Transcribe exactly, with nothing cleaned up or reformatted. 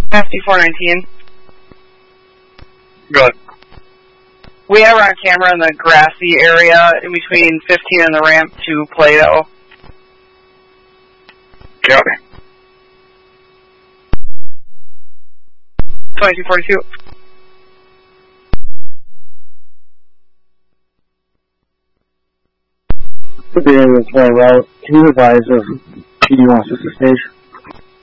Nasty four nineteen. Good. We have her on camera in the grassy area in between fifteen and the ramp to Plato. Copy. twenty-two forty-two. The area is very well. Can you advise if P D wants us to stage?